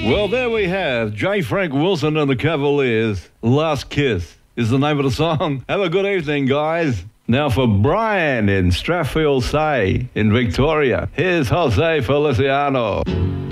Well, there we have J. Frank Wilson and the Cavaliers. Last Kiss is the name of the song. Have a good evening, guys. Now for Brian in Strathfield Say in Victoria, here's Jose Feliciano.